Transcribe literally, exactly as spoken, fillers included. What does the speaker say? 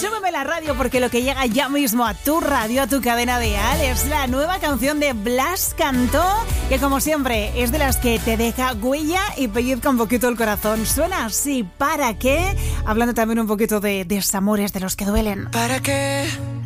súbeme la radio porque lo que llega ya mismo a tu radio, a tu cadena dial, es la nueva canción de Blas Cantó, que como siempre es de las que te deja huella y pellizca un poquito el corazón. Suena así, ¿para qué? Hablando también un poquito de desamores de los que duelen. ¿Para qué